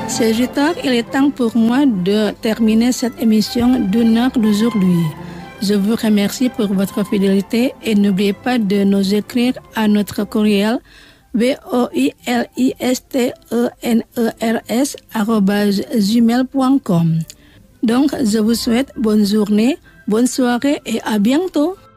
C'est du tard, il est temps pour moi de terminer cette émission d'une heure d'aujourd'hui. Je vous remercie pour votre fidélité et n'oubliez pas de nous écrire à notre courriel voilisteners@gmail.com. Donc, je vous souhaite bonne journée, bonne soirée et à bientôt.